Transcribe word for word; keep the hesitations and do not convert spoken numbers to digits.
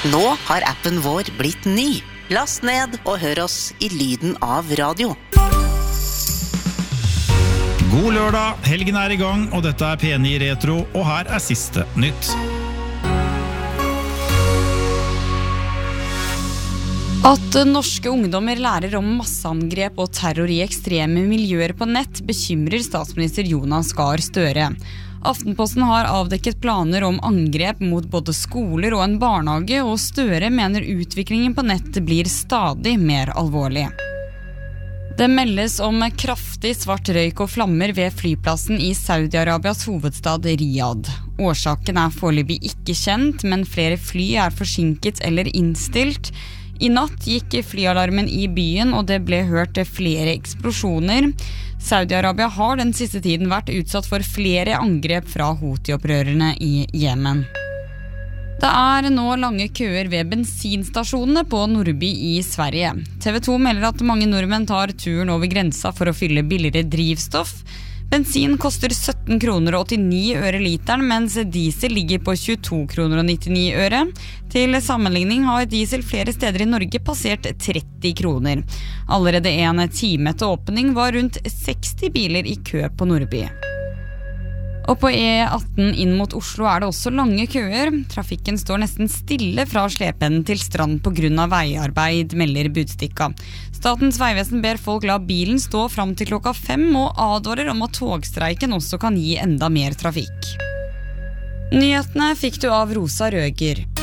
Nå har appen vår blitt ny. Last ned og hør oss i lyden av radio. God lørdag, helgen er i gang, og dette er P ni Retro, og her er siste nytt. At norske ungdommer lærer om masseangrep og terror i ekstreme miljøer på nett bekymrer statsminister Jonas Gahr Støre. Aftenposten har avdekket planer om angrep mot både skoler og en barnehage, og Støre mener utviklingen på nett blir stadig mer alvorlig. Det meldes om kraftig svart røyk og flammer ved flyplassen i Saudi-Arabias hovedstad Riyadh. Årsaken er foreløpig ikke kjent, men flere fly er forsinket eller innstilt. I natt gikk flyalarmen i byen, og det ble hørt flere eksplosjoner. Saudi-Arabia har den siste tiden vært utsatt for flere angrep fra Houthi-opprørerne i Jemen. Det er nå lange køer ved bensinstasjonene på Nordby i Sverige. T V to melder at mange nordmenn tar turen over grensa for å fylle billigere drivstoff. Bensin koster sytten kroner og åttini øre literen, mens diesel ligger på tjueto kroner og nittini øre. Til sammenligning har diesel flere steder i Norge passert tretti kroner. Allerede en time etter åpning var rundt seksti biler i kø på Nordby. Og på E atten inn mot Oslo er det også lange køer. Trafikken står nesten stille fra Slependen til Strand på grunn av veiarbeid, melder Budstikka. Statens vegvesen ber folk la bilen stå fram til klokka fem, og advarer om at togstreiken også kan gi enda mer trafikk. Nyhetene fikk du av Rosa Røger.